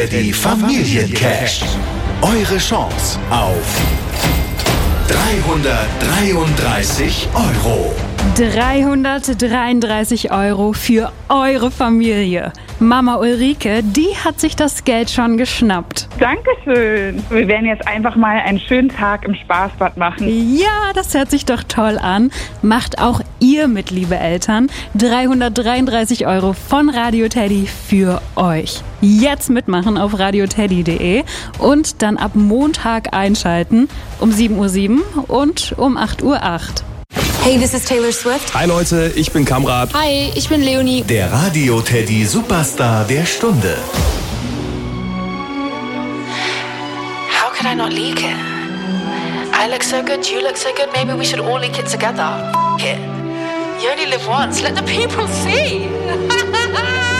Teddy Familiencash. Eure Chance auf 333 Euro. 333 Euro für eure Familie. Mama Ulrike, die hat sich das Geld schon geschnappt. Dankeschön. Wir werden jetzt einfach mal einen schönen Tag im Spaßbad machen. Ja, das hört sich doch toll an. Macht auch ihr mit, liebe Eltern. 333 Euro von Radio Teddy für euch. Jetzt mitmachen auf radioteddy.de und dann ab Montag einschalten um 7:07 Uhr und um 8:08 Uhr. Hey, this is Taylor Swift. Hi Leute, ich bin Kamrat. Hi, ich bin Leonie. Der Radio Teddy Superstar der Stunde. How could I not leak it? I look so good, you look so good, maybe we should all leak it together. F*** it. You only live once, let the people see.